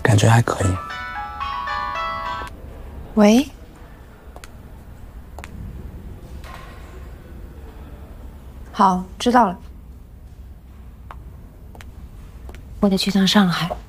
感觉还可以。 喂，好，知道了。我得去趟上海。